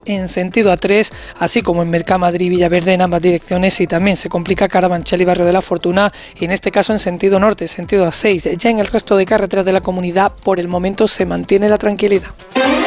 en sentido A3, así como en Mercamadrid y Villaverde en ambas direcciones, y también se complica Carabanchel y Barrio de la Fortuna, y en este caso en sentido norte, sentido A6. Ya en el resto de carreteras de la comunidad, por el momento se mantiene la tranquilidad.